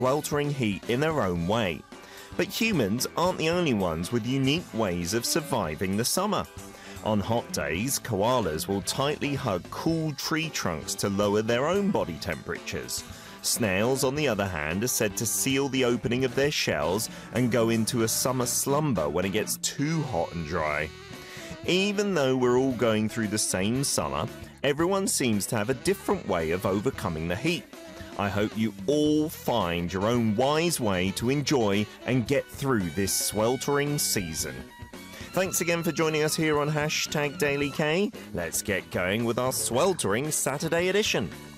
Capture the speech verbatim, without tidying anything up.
sweltering heat in their own way. But humans aren't the only ones with unique ways of surviving the summer. On hot days, koalas will tightly hug cool tree trunks to lower their own body temperatures. Snails, on the other hand, are said to seal the opening of their shells and go into a summer slumber when it gets too hot and dry. Even though we're all going through the same summer, everyone seems to have a different way of overcoming the heat. I hope you all find your own wise way to enjoy and get through this sweltering season. Thanks again for joining us here on Hashtag Daily K. Let's get going with our sweltering Saturday edition.